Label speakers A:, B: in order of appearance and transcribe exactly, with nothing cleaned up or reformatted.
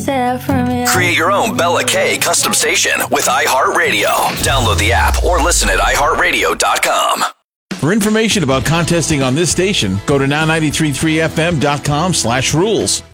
A: myself from you.
B: Create your own Bella K custom station with iHeartRadio. Download the app or listen at i heart radio dot com.
C: For information about contesting on this station, go to now ninety-three point three f m dot com slash rules.